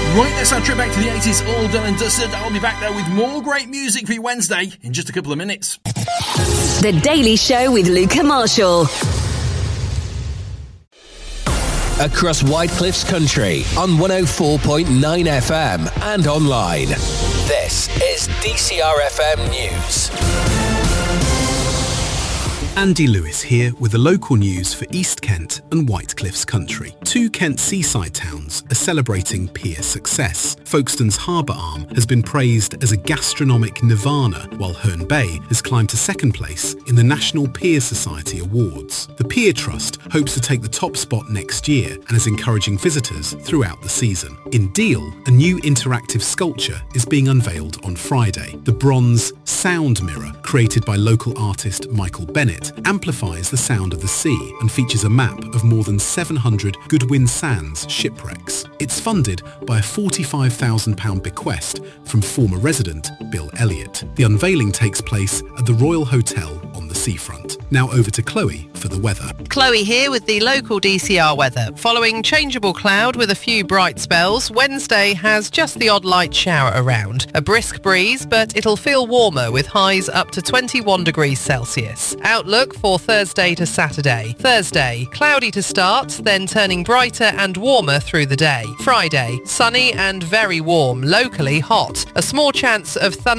Right, that's our trip back to the 80s, all done and dusted. I'll be back there with more great music for you Wednesday in just a couple of minutes. The Daily Show with Luca Marshall. Across Whitecliffs country on 104.9 FM and online. This is DCR FM News. Andy Lewis here with the local news for East Kent and Whitecliffs country. Two Kent seaside towns are celebrating pier success. Folkestone's Harbour Arm has been praised as a gastronomic nirvana, while Herne Bay has climbed to second place in the National Pier Society Awards. The Pier Trust hopes to take the top spot next year and is encouraging visitors throughout the season. In Deal, a new interactive sculpture is being unveiled on Friday. The bronze sound mirror, created by local artist Michael Bennett, amplifies the sound of the sea and features a map of more than 700 Goodwin Sands shipwrecks. It's funded by a £45,000 bequest from former resident Bill Elliott. The unveiling takes place at the Royal Hotel on the seafront. Now over to Chloe for the weather. Chloe here with the local DCR weather. Following changeable cloud with a few bright spells, Wednesday has just the odd light shower around. A brisk breeze, but it'll feel warmer with highs up to 21 degrees Celsius. Outlook for Thursday to Saturday. Thursday, cloudy to start, then turning brighter and warmer through the day. Friday, sunny and very warm, locally hot. A small chance of thunder